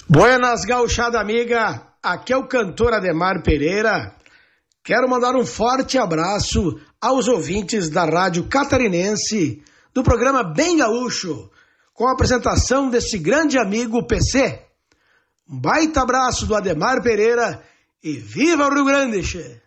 Buenas, gauchada amiga, aqui é o cantor Ademar Pereira. Quero mandar um forte abraço aos ouvintes da Rádio Catarinense, do programa Bem Gaúcho, com a apresentação desse grande amigo PC. Um baita abraço do Ademar Pereira e viva o Rio Grande, che!